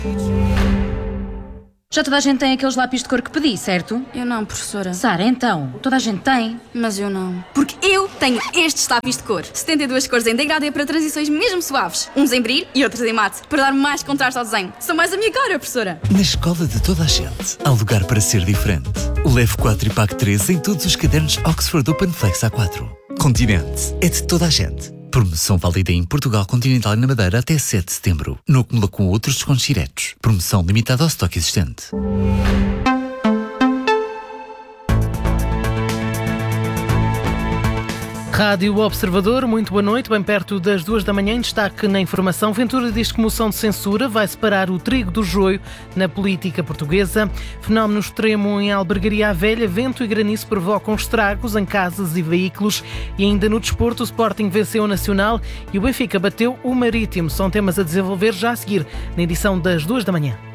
Já toda a gente tem aqueles lápis de cor que pedi, certo? Eu não, professora. Sara, então, toda a gente tem. Mas eu não. Porque eu tenho estes lápis de cor. 72 cores em degradê para transições mesmo suaves. Uns em brilho e outros em mate. Para dar mais contraste ao desenho. São mais a minha cara, professora. Na escola de toda a gente, há lugar para ser diferente. Leve 4 e pague 3 em todos os cadernos Oxford Open Flex A4. Continente é de toda a gente. Promoção válida em Portugal Continental e na Madeira até 7 de setembro. Não acumula com outros descontos diretos. Promoção limitada ao estoque existente. Rádio Observador, muito boa noite, bem perto das 2 da manhã, em destaque na informação. Ventura diz que moção de censura vai separar o trigo do joio na política portuguesa. Fenómeno extremo em Albergaria Velha, vento e granizo provocam estragos em casas e veículos. E ainda no desporto, o Sporting venceu o Nacional e o Benfica bateu o Marítimo. São temas a desenvolver já a seguir, na edição das 2 da manhã.